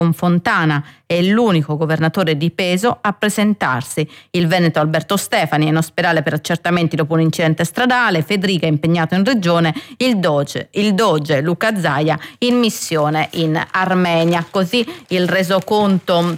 con Fontana è l'unico governatore di peso a presentarsi. Il veneto Alberto Stefani è in ospedale per accertamenti dopo un incidente stradale, Federica è impegnato in regione, il doge Luca Zaia in missione in Armenia. Così il resoconto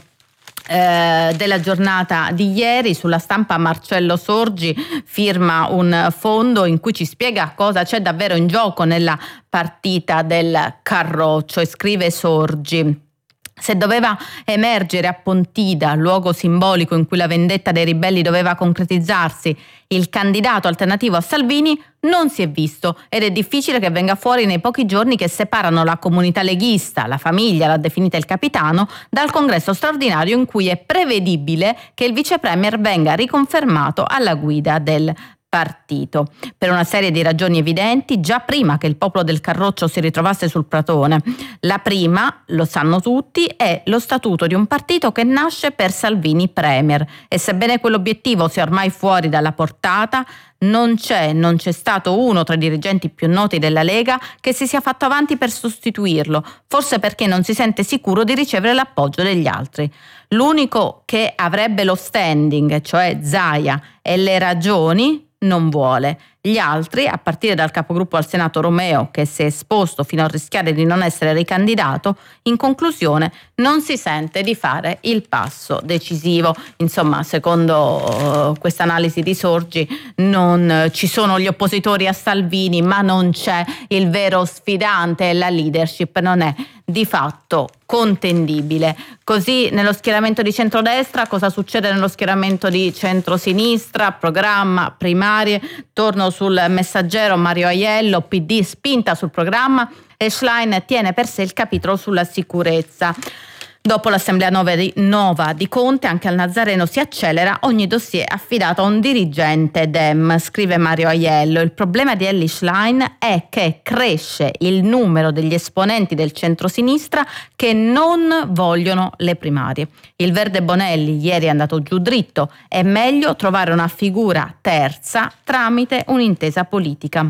della giornata di ieri. Sulla Stampa Marcello Sorgi firma un fondo in cui ci spiega cosa c'è davvero in gioco nella partita del Carroccio e scrive Sorgi: se doveva emergere a Pontida, luogo simbolico in cui la vendetta dei ribelli doveva concretizzarsi, il candidato alternativo a Salvini non si è visto ed è difficile che venga fuori nei pochi giorni che separano la comunità leghista, la famiglia, l'ha definita il capitano, dal congresso straordinario in cui è prevedibile che il vice premier venga riconfermato alla guida del partito. Per una serie di ragioni evidenti, già prima che il popolo del Carroccio si ritrovasse sul Pratone. La prima, lo sanno tutti, è lo statuto di un partito che nasce per Salvini premier e sebbene quell'obiettivo sia ormai fuori dalla portata, non c'è stato uno tra i dirigenti più noti della Lega che si sia fatto avanti per sostituirlo, forse perché non si sente sicuro di ricevere l'appoggio degli altri. L'unico che avrebbe lo standing, cioè Zaia, e le ragioni, non vuole. Gli altri, a partire dal capogruppo al Senato Romeo, che si è esposto fino a rischiare di non essere ricandidato, in conclusione non si sente di fare il passo decisivo. Insomma, secondo questa analisi di Sorgi, non ci sono gli oppositori a Salvini, ma non c'è il vero sfidante e la leadership non è di fatto contendibile. Così nello schieramento di centrodestra, cosa succede nello schieramento di centrosinistra? Programma, primarie, torno sul Messaggero, Mario Aiello, PD spinta sul programma e Schlein tiene per sé il capitolo sulla sicurezza. Dopo l'assemblea nova di Conte, anche al Nazareno si accelera ogni dossier affidato a un dirigente Dem, scrive Mario Aiello. Il problema di Elly Schlein è che cresce il numero degli esponenti del centrosinistra che non vogliono le primarie. Il Verde Bonelli ieri è andato giù dritto, è meglio trovare una figura terza tramite un'intesa politica.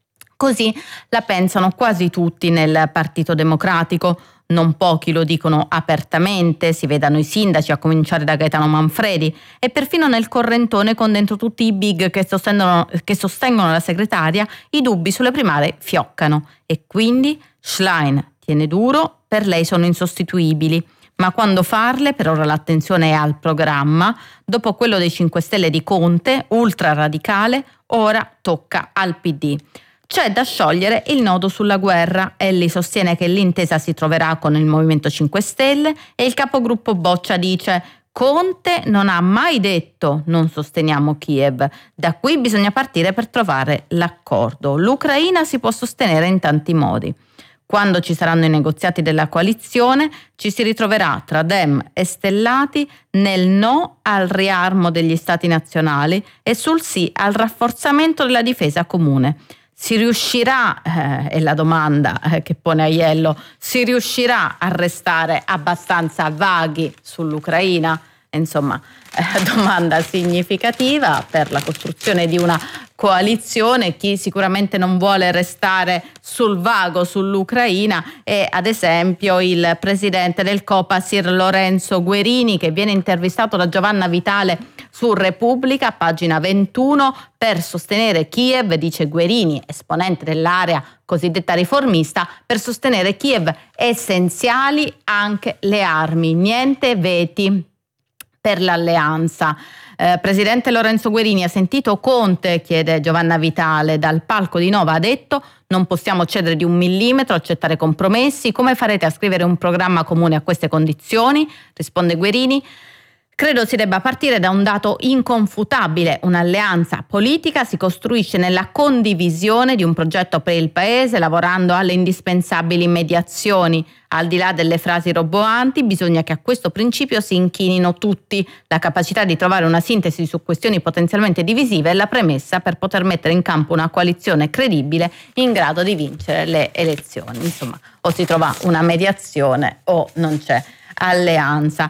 Così la pensano quasi tutti nel Partito Democratico. Non pochi lo dicono apertamente, si vedano i sindaci a cominciare da Gaetano Manfredi e perfino nel correntone con dentro tutti i big che sostengono la segretaria, i dubbi sulle primarie fioccano e quindi Schlein tiene duro, per lei sono insostituibili. Ma quando farle, per ora l'attenzione è al programma, dopo quello dei 5 Stelle di Conte, ultra radicale, ora tocca al PD. C'è da sciogliere il nodo sulla guerra. Elly sostiene che l'intesa si troverà con il Movimento 5 Stelle e il capogruppo Boccia dice: Conte non ha mai detto non sosteniamo Kiev. Da qui bisogna partire per trovare l'accordo. L'Ucraina si può sostenere in tanti modi. Quando ci saranno i negoziati della coalizione, ci si ritroverà tra Dem e Stellati nel no al riarmo degli stati nazionali e sul sì al rafforzamento della difesa comune. Si riuscirà, è la domanda che pone Aiello, si riuscirà a restare abbastanza vaghi sull'Ucraina? Insomma, domanda significativa per la costruzione di una coalizione. Chi sicuramente non vuole restare sul vago sull'Ucraina è ad esempio il presidente del Copasir Lorenzo Guerini, che viene intervistato da Giovanna Vitale su Repubblica, pagina 21, per sostenere Kiev, dice Guerini, esponente dell'area cosiddetta riformista, per sostenere Kiev essenziali anche le armi, niente veti per l'alleanza. Presidente Lorenzo Guerini, ha sentito Conte? Chiede Giovanna Vitale. Dal palco di Nova ha detto: non possiamo cedere di 1 millimetro, accettare compromessi. Come farete a scrivere un programma comune a queste condizioni? Risponde Guerini: credo si debba partire da un dato inconfutabile. Un'alleanza politica si costruisce nella condivisione di un progetto per il Paese, lavorando alle indispensabili mediazioni. Al di là delle frasi roboanti, bisogna che a questo principio si inchinino tutti. La capacità di trovare una sintesi su questioni potenzialmente divisive è la premessa per poter mettere in campo una coalizione credibile in grado di vincere le elezioni. Insomma, o si trova una mediazione o non c'è alleanza.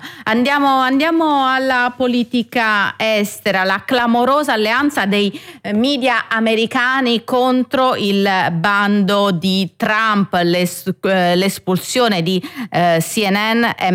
Andiamo alla politica estera, la clamorosa alleanza dei media americani contro il bando di Trump, l'espulsione di CNN,